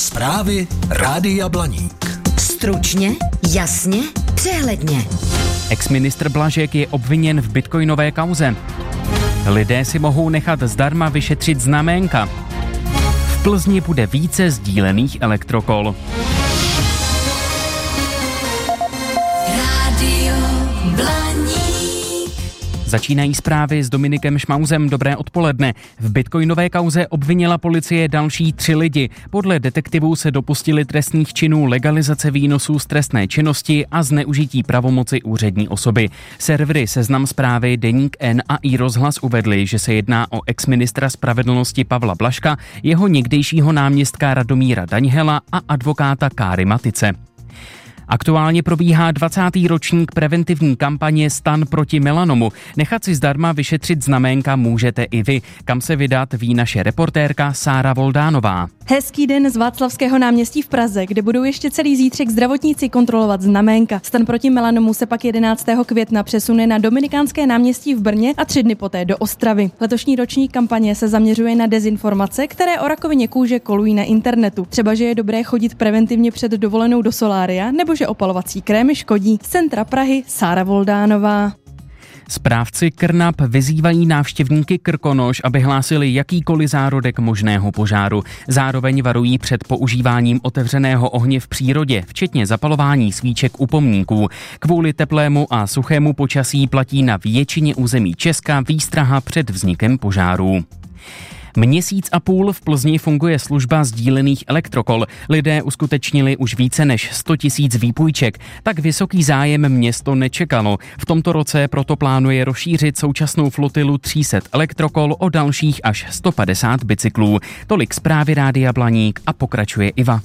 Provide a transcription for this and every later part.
Zprávy Rádia Blaník. Stručně, jasně, přehledně. Exministr Blažek je obviněn v bitcoinové kauze. Lidé si mohou nechat zdarma vyšetřit znaménka. V Plzni bude více sdílených elektrokol. Rádio Blaník. Začínají zprávy s Dominikem Šmauzem. Dobré odpoledne. V bitcoinové kauze obvinila policie další 3 lidi. Podle detektivů se dopustili trestných činů legalizace výnosů z trestné činnosti a zneužití pravomoci úřední osoby. Servery Seznam Zprávy, Deník N a iRozhlas uvedli, že se jedná o exministra spravedlnosti Pavla Blažka, jeho někdejšího náměstka Radomíra Daňhela a advokáta Káry Matice. Aktuálně probíhá 20. ročník preventivní kampaně Stan proti melanomu. Nechat si zdarma vyšetřit znaménka můžete i vy. Kam se vydat, ví naše reportérka Sára Voldánová. Hezký den z Václavského náměstí v Praze, kde budou ještě celý zítřek zdravotníci kontrolovat znaménka. Stan proti melanomu se pak 11. května přesune na Dominikánské náměstí v Brně a 3 dny poté do Ostravy. Letošní ročník kampaně se zaměřuje na dezinformace, které o rakovině kůže kolují na internetu. Třeba, že je dobré chodit preventivně před dovolenou do solária, nebo že opalovací krémy škodí. Z centra Prahy Sára Voldánová. Správci Krnap vyzývají návštěvníky Krkonoš, aby hlásili jakýkoliv zárodek možného požáru. Zároveň varují před používáním otevřeného ohně v přírodě, včetně zapalování svíček u pomníků. Kvůli teplému a suchému počasí platí na většině území Česka výstraha před vznikem požárů. Měsíc a půl v Plzni funguje služba sdílených elektrokol. Lidé uskutečnili už více než 100 000 výpůjček. Tak vysoký zájem město nečekalo. V tomto roce proto plánuje rozšířit současnou flotilu 300 elektrokol o dalších až 150 bicyklů. Tolik zprávy Rádia Blaník a pokračuje Iva.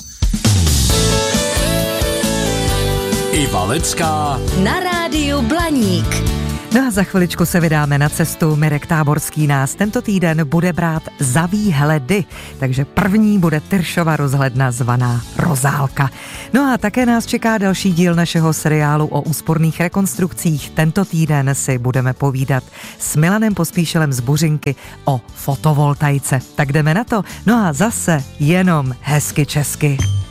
Iva Lecká Na Rádiu Blaník. No a za chviličku se vydáme na cestu. Mirek Táborský nás tento týden bude brát za výhledy, takže první bude Tyršova rozhledna zvaná Rozálka. No a také nás čeká další díl našeho seriálu o úsporných rekonstrukcích. Tento týden si budeme povídat s Milanem Pospíšilem z Buřinky o fotovoltaice. Tak jdeme na to. No a zase jenom hezky česky.